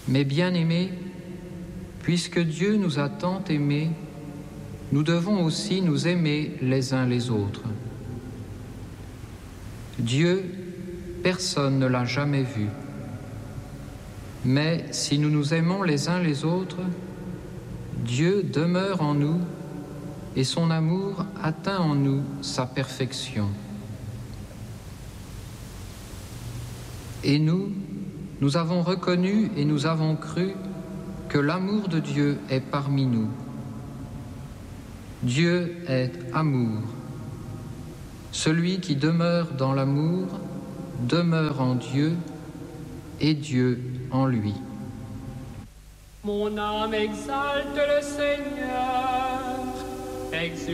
Mes bien-aimés, puisque Dieu nous a tant aimés, nous devons aussi nous aimer les uns les autres. Dieu, personne ne l'a jamais vu. Mais si nous nous aimons les uns les autres, Dieu demeure en nous et son amour atteint en nous sa perfection. Et nous avons reconnu et nous avons cru que l'amour de Dieu est parmi nous. Dieu est amour. Celui qui demeure dans l'amour demeure en Dieu et Dieu en lui. Mon âme exalte le Seigneur.